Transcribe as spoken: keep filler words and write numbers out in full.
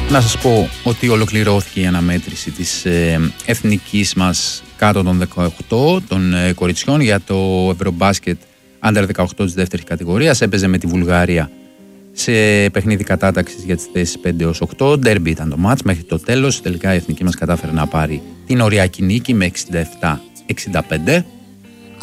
Να σας πω ότι ολοκληρώθηκε η αναμέτρηση της ε, εθνικής μας κάτω των δεκαοκτώ των ε, κοριτσιών για το Ευρωμπάσκετ Under δεκαοκτώ της δεύτερης κατηγορίας. Έπαιζε με τη Βουλγαρία σε παιχνίδι κατάταξης για τις θέσεις πέντε έως οκτώ. Ντέρμπι ήταν το μάτς μέχρι το τέλος. Τελικά η εθνική μας κατάφερε να πάρει την οριακή νίκη με εξήντα επτά εξήντα πέντε.